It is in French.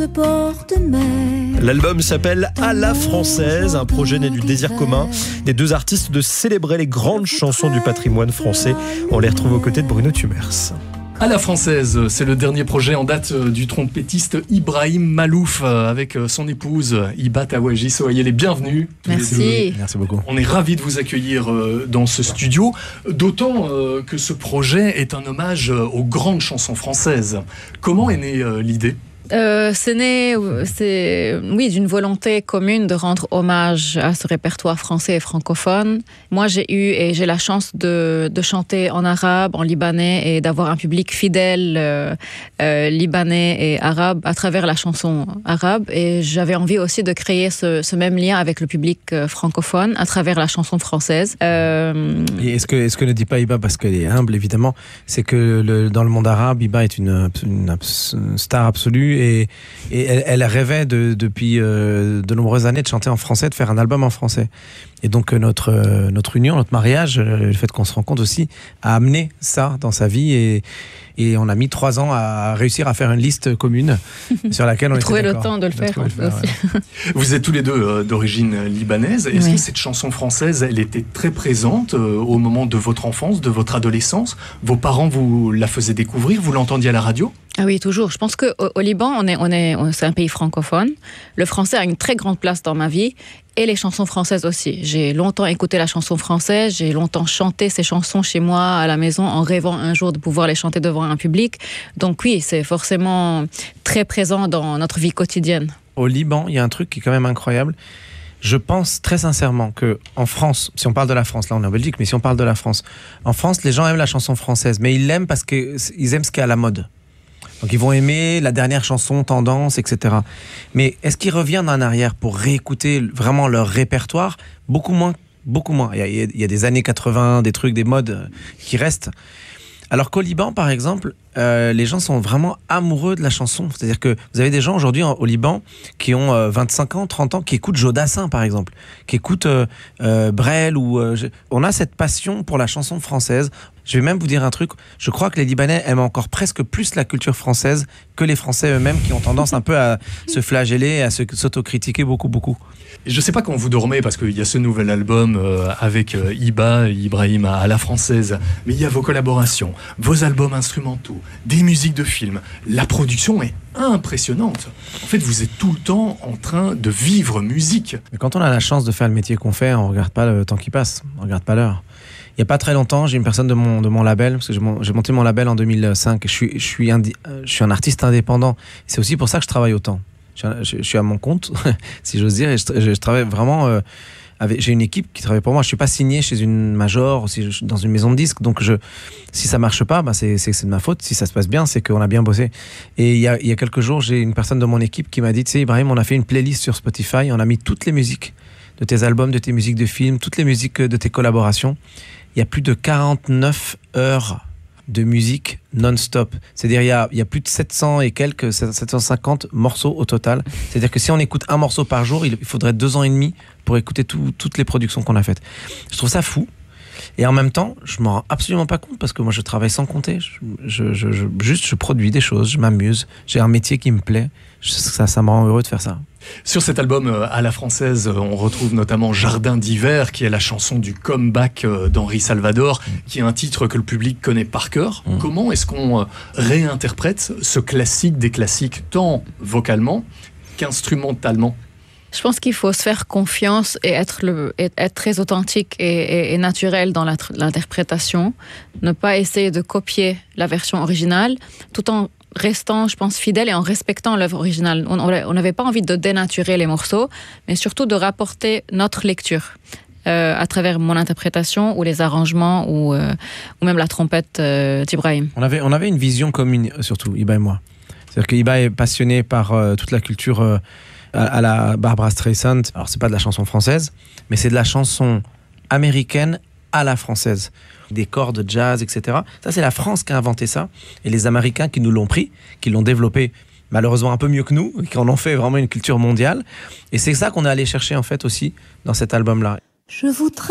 L'album s'appelle À la française, un projet né du désir commun des deux artistes de célébrer les grandes chansons du patrimoine français. On les retrouve aux côtés de Bruno Thumers. À la française, c'est le dernier projet en date du trompettiste Ibrahim Malouf avec son épouse Iba Tawaji. Soyez les bienvenus. Merci. Merci beaucoup. On est ravis de vous accueillir dans ce studio, d'autant que ce projet est un hommage aux grandes chansons françaises. Comment est née l'idée ? C'est né d'une volonté commune de rendre hommage à ce répertoire français et francophone. Moi, j'ai la chance de chanter en arabe, en libanais et d'avoir un public fidèle libanais et arabe à travers la chanson arabe. Et j'avais envie aussi de créer ce même lien avec le public francophone à travers la chanson française. Et ce que ne dit pas Iba, parce qu'elle est humble évidemment, c'est que dans le monde arabe, Iba est une star absolue. Et elle rêvait depuis de nombreuses années de chanter en français, de faire un album en français. Et donc notre union, notre mariage, le fait qu'on se rencontre aussi, a amené ça dans sa vie. Et on a mis 3 ans à réussir à faire une liste commune sur laquelle on était trouver d'accord. le temps de le faire aussi. Ouais. Vous êtes tous les deux d'origine libanaise. Est-ce que cette chanson française, elle était très présente au moment de votre enfance, de votre adolescence ? Vos parents vous la faisaient découvrir ? Vous l'entendiez à la radio ? Ah oui, toujours. Je pense qu'au Liban, c'est un pays francophone. Le français a une très grande place dans ma vie. Et les chansons françaises aussi. J'ai longtemps écouté la chanson française, j'ai longtemps chanté ces chansons chez moi à la maison en rêvant un jour de pouvoir les chanter devant un public. Donc oui, c'est forcément très présent dans notre vie quotidienne. Au Liban, il y a un truc qui est quand même incroyable. Je pense très sincèrement qu'en France, si on parle de la France, là on est en Belgique, mais si on parle de la France, en France, les gens aiment la chanson française, mais ils l'aiment parce qu'ils aiment ce qui est à la mode. Donc ils vont aimer la dernière chanson, tendance, etc. Mais est-ce qu'ils reviennent en arrière pour réécouter vraiment leur répertoire ? Beaucoup moins. Il y a des années 80, des trucs, des modes qui restent. Alors qu'au Liban, par exemple, les gens sont vraiment amoureux de la chanson. C'est-à-dire que vous avez des gens aujourd'hui au Liban qui ont 25 ans, 30 ans, qui écoutent Jodassin, par exemple, qui écoutent Brel. On a cette passion pour la chanson française. Je vais même vous dire un truc, je crois que les Libanais aiment encore presque plus la culture française que les Français eux-mêmes, qui ont tendance un peu à se flageller, à s'autocritiquer beaucoup. Je ne sais pas quand vous dormez, parce qu'il y a ce nouvel album avec Ibrahim à la française, mais il y a vos collaborations, vos albums instrumentaux, des musiques de films. La production est impressionnante. En fait, vous êtes tout le temps en train de vivre musique. Mais quand on a la chance de faire le métier qu'on fait, on ne regarde pas le temps qui passe, on ne regarde pas l'heure. Il n'y a pas très longtemps, j'ai une personne de mon label, parce que j'ai monté mon label en 2005, et je suis un artiste indépendant. C'est aussi pour ça que je travaille autant. Je suis à mon compte, si j'ose dire, et je travaille vraiment... j'ai une équipe qui travaille pour moi. Je ne suis pas signé chez une major, dans une maison de disques, donc si ça ne marche pas, c'est de ma faute. Si ça se passe bien, c'est qu'on a bien bossé. Et il y a quelques jours, j'ai une personne de mon équipe qui m'a dit, tu sais Ibrahim, on a fait une playlist sur Spotify, on a mis toutes les musiques de tes albums, de tes musiques de films, toutes les musiques de tes collaborations. Il y a plus de 49 heures de musique non-stop. C'est-à-dire, il y a plus de 750 morceaux au total. C'est-à-dire que si on écoute un morceau par jour, il faudrait 2 ans et demi pour écouter toutes les productions qu'on a faites. Je trouve ça fou. Et en même temps, je m'en rends absolument pas compte parce que moi, je travaille sans compter. Je produis des choses, je m'amuse. J'ai un métier qui me plaît. Ça me rend heureux de faire ça. Sur cet album à la française, on retrouve notamment Jardin d'hiver, qui est la chanson du comeback d'Henri Salvador, qui est un titre que le public connaît par cœur. Comment est-ce qu'on réinterprète ce classique des classiques, tant vocalement qu'instrumentalement ? Je pense qu'il faut se faire confiance et être très authentique et naturel dans l'interprétation. Ne pas essayer de copier la version originale, tout en restant, je pense, fidèle et en respectant l'œuvre originale. On n'avait pas envie de dénaturer les morceaux, mais surtout de rapporter notre lecture à travers mon interprétation ou les arrangements ou même la trompette d'Ibrahim. On avait une vision commune, surtout, Iba et moi. C'est-à-dire que Iba est passionné par toute la culture à la Barbra Streisand. Alors, c'est pas de la chanson française, mais c'est de la chanson américaine à la française. Des corps de jazz, etc. Ça, c'est la France qui a inventé ça. Et les Américains qui nous l'ont pris, qui l'ont développé malheureusement un peu mieux que nous, qui en ont fait vraiment une culture mondiale. Et c'est ça qu'on est allé chercher, en fait, aussi, dans cet album-là. Je voudrais